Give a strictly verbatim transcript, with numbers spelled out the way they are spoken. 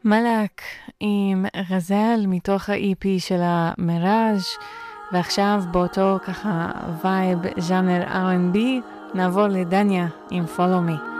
מלאק עם רזל מתוך ה-E P של המראז', ועכשיו באותו ככה וייב ז'אנר אר אנד בי נעבור לדניה עם Follow Me.